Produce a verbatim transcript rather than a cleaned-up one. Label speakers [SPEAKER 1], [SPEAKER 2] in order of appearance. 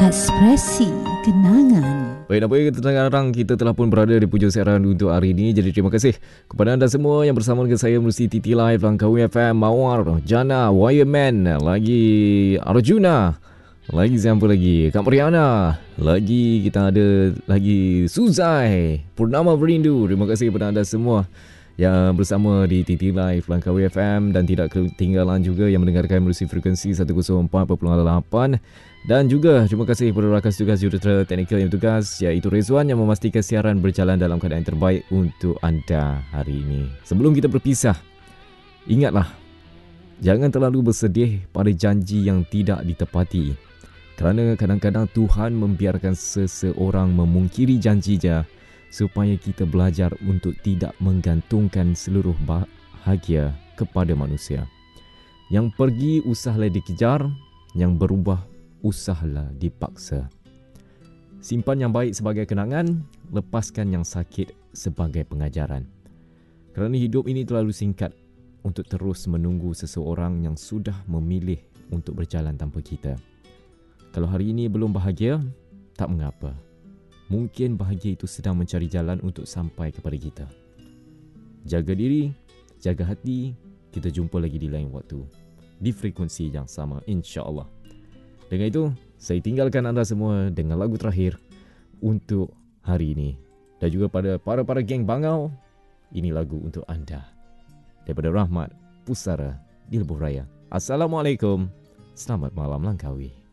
[SPEAKER 1] Ekspresi Kenangan.
[SPEAKER 2] Baik, apa yang sekarang kita telah pun berada di hujung siaran untuk hari ini. Jadi terima kasih kepada anda semua yang bersama dengan saya melalui T T Live, Langkawi F M, Mawar, Jana, Wireman, lagi Arjuna, lagi siapa lagi? Kak Mariana, lagi kita ada lagi Suzai, Purnama Berindu. Terima kasih kepada anda semua yang bersama di T T Live Langkawi F M dan tidak ketinggalan juga yang mendengarkan melalui frekuensi seratus empat perpuluhan lapan. Dan juga terima kasih kepada rakan tugas jurutera teknikal yang bertugas, iaitu Rezwan, yang memastikan siaran berjalan dalam keadaan terbaik untuk anda hari ini. Sebelum kita berpisah, ingatlah, jangan terlalu bersedih pada janji yang tidak ditepati. Kerana kadang-kadang Tuhan membiarkan seseorang memungkiri janjinya supaya kita belajar untuk tidak menggantungkan seluruh bahagia kepada manusia. Yang pergi usahlah dikejar, yang berubah usahlah dipaksa. Simpan yang baik sebagai kenangan, lepaskan yang sakit sebagai pengajaran. Kerana hidup ini terlalu singkat untuk terus menunggu seseorang yang sudah memilih untuk berjalan tanpa kita. Kalau hari ini belum bahagia, tak mengapa. Mungkin bahagia itu sedang mencari jalan untuk sampai kepada kita. Jaga diri, jaga hati, kita jumpa lagi di lain waktu, di frekuensi yang sama, insya-Allah. Dengan itu, saya tinggalkan anda semua dengan lagu terakhir untuk hari ini. Dan juga pada para-para geng Bangau, ini lagu untuk anda. Daripada Rahmat Pusara di Lebuh Raya. Assalamualaikum. Selamat malam Langkawi.